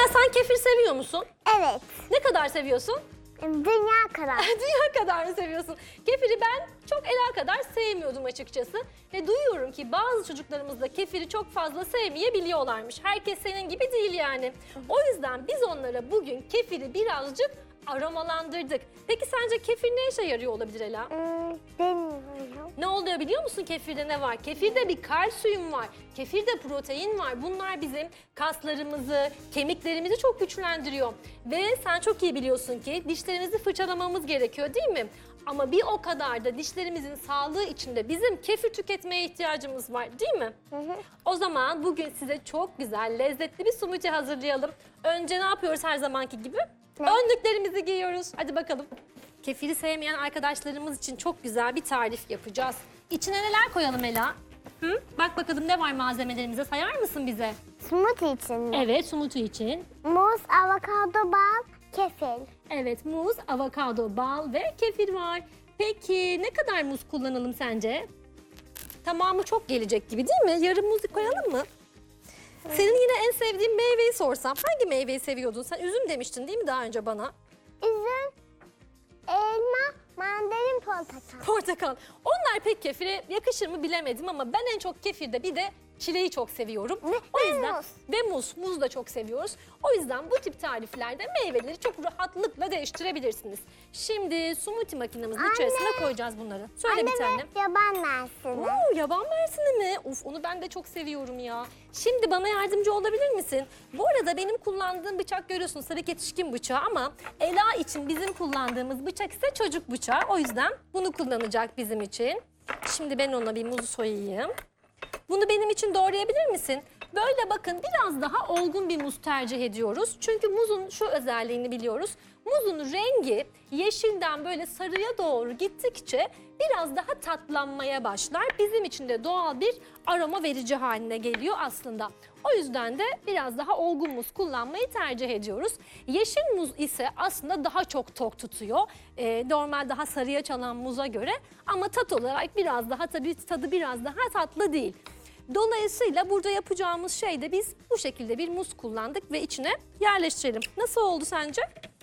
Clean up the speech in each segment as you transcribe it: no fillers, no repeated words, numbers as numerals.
Ela sen kefir seviyor musun? Evet. Ne kadar seviyorsun? Dünya kadar. Dünya kadar mı seviyorsun? Kefiri ben çok Ela kadar sevmiyordum açıkçası. Ve duyuyorum ki bazı çocuklarımız da kefiri çok fazla sevmeyebiliyorlarmış. Herkes senin gibi değil yani. O yüzden biz onlara bugün kefiri birazcık aromalandırdık. Peki sence kefir ne işe yarıyor olabilir Ela? Bilmiyorum. Ne oluyor biliyor musun kefirde ne var? Kefirde bir kalsiyum var, kefirde protein var. Bunlar bizim kaslarımızı, kemiklerimizi çok güçlendiriyor. Ve sen çok iyi biliyorsun ki dişlerimizi fırçalamamız gerekiyor değil mi? Ama bir o kadar da dişlerimizin sağlığı için de bizim kefir tüketmeye ihtiyacımız var değil mi? O zaman bugün size çok güzel, lezzetli bir smoothie hazırlayalım. Önce ne yapıyoruz her zamanki gibi? Önlüklerimizi giyiyoruz. Hadi bakalım. Kefiri sevmeyen arkadaşlarımız için çok güzel bir tarif yapacağız. İçine neler koyalım Ela? Hı? Bak bakalım ne var malzemelerimize, sayar mısın bize? Smoothie için mi? Evet, smoothie için. Muz, avokado, bal, kefir. Evet, muz, avokado, bal ve kefir var. Peki ne kadar muz kullanalım sence? Tamamı çok gelecek gibi değil mi? Yarım muzu koyalım mı? Senin yine en sevdiğin meyveyi sorsam, hangi meyveyi seviyordun? Sen üzüm demiştin değil mi daha önce bana? Üzüm, elma, mandalina, portakal. Portakal. Onlar pek kefire yakışır mı bilemedim ama ben en çok kefirde bir de çileği çok seviyorum. O yüzden muz. ve muz. Muz da çok seviyoruz. O yüzden bu tip tariflerde meyveleri çok rahatlıkla değiştirebilirsiniz. Şimdi smoothie makinemizin içerisine koyacağız bunları. Söyle bir tanem. Yaban mersini. Oo, yaban mersini mi? Of, onu ben de çok seviyorum ya. Şimdi bana yardımcı olabilir misin? Bu arada benim kullandığım bıçak görüyorsunuz tabii yetişkin bıçağı ama Ela için bizim kullandığımız bıçak ise çocuk bıçağı. O yüzden bunu kullanacak bizim için. Şimdi ben ona bir muzu soyayım. Bunu benim için doğrayabilir misin? Böyle bakın biraz daha olgun bir muz tercih ediyoruz. Çünkü muzun şu özelliğini biliyoruz. Muzun rengi yeşilden böyle sarıya doğru gittikçe biraz daha tatlanmaya başlar. Bizim için de doğal bir aroma verici haline geliyor aslında. O yüzden de biraz daha olgun muz kullanmayı tercih ediyoruz. Yeşil muz ise aslında daha çok tok tutuyor. Normal daha sarıya çalan muza göre ama tat olarak biraz daha tabii tadı biraz daha tatlı değil. Dolayısıyla burada yapacağımız şey de biz bu şekilde bir muz kullandık ve içine yerleştirelim. Nasıl oldu sence?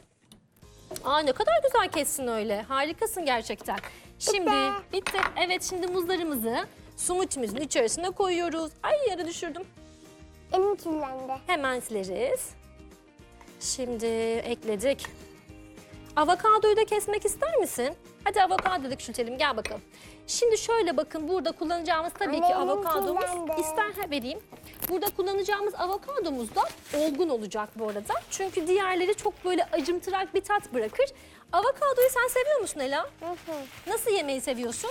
Aa, ne kadar güzel kessin öyle. Harikasın gerçekten. Şimdi bitti. Evet, şimdi muzlarımızı smoothie'mizin içerisine koyuyoruz. Ay, yere düşürdüm. Elim kirlendi. Hemen sileriz. Şimdi ekledik. Avokadoyu da kesmek ister misin? Hadi avokadoyu da küçültelim. Gel bakalım. Şimdi şöyle bakın, burada kullanacağımız tabii ki Anne, avokadomuz. kirlendi. İster vereyim. Burada kullanacağımız avokadomuz da olgun olacak bu arada. Çünkü diğerleri çok böyle acımtırak bir tat bırakır. Avokadoyu sen seviyor musun Ela? Nasıl yemeği seviyorsun?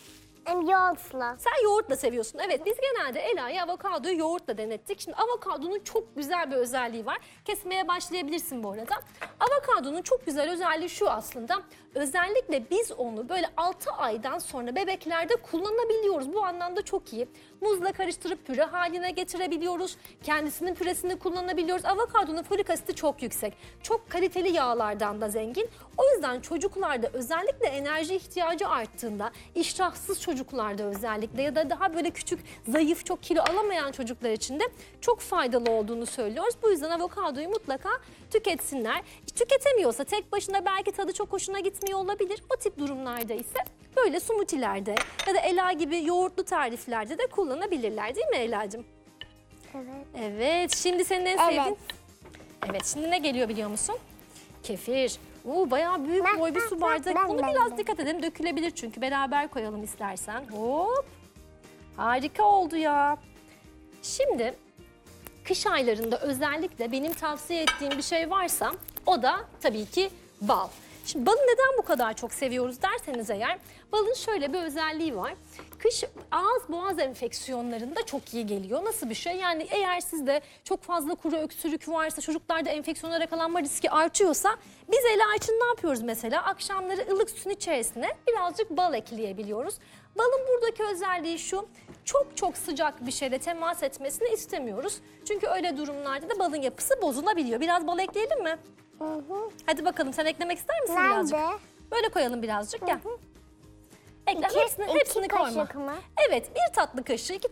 Yoğurtla. Sen yoğurtla seviyorsun. Evet, biz genelde Ela'ya avokadoyu yoğurtla denettik. Şimdi avokadonun çok güzel bir özelliği var. Kesmeye başlayabilirsin bu arada. Avokadonun çok güzel özelliği şu aslında. Özellikle biz onu böyle 6 aydan sonra bebeklerde kullanabiliyoruz. Bu anlamda çok iyi. Muzla karıştırıp püre haline getirebiliyoruz. Kendisinin püresini kullanabiliyoruz. Avokadonun folik asiti çok yüksek. Çok kaliteli yağlardan da zengin. O yüzden çocuklarda özellikle enerji ihtiyacı arttığında, iştahsız çocuklarda özellikle ya da daha böyle küçük, zayıf, çok kilo alamayan çocuklar için de çok faydalı olduğunu söylüyoruz. Bu yüzden avokadoyu mutlaka tüketsinler. Tüketemiyorsa tek başına belki tadı çok hoşuna gitmiyor olabilir. O tip durumlarda ise böyle smoothie'lerde ya da Ela gibi yoğurtlu tariflerde de kullanabilirler değil mi Ela'cığım? Evet. Evet, şimdi senin en sevdiğin... Evet, şimdi ne geliyor biliyor musun? Kefir. Bayağı büyük boy bir su bardağı. Bunu biraz dikkat edelim, dökülebilir çünkü. Beraber koyalım istersen. Hop. Harika oldu ya. Şimdi kış aylarında özellikle benim tavsiye ettiğim bir şey varsa o da tabii ki bal. Şimdi balı neden bu kadar çok seviyoruz derseniz eğer, balın şöyle bir özelliği var. Kış ağız boğaz enfeksiyonlarında çok iyi geliyor. Nasıl bir şey? Yani eğer sizde çok fazla kuru öksürük varsa, çocuklarda enfeksiyonlara yakalanma riski artıyorsa biz Ela için ne yapıyoruz mesela? Akşamları ılık suyun içerisine birazcık bal ekleyebiliyoruz. Balın buradaki özelliği şu, çok sıcak bir şeyle temas etmesini istemiyoruz. Çünkü öyle durumlarda da balın yapısı bozulabiliyor. Biraz bal ekleyelim mi? Hadi bakalım, sen eklemek ister misin birazcık? Nerede? Böyle koyalım birazcık, gel. Ekle, İki hepsini koyma. kaşık mı? Evet, 1 tatlı kaşığı, 2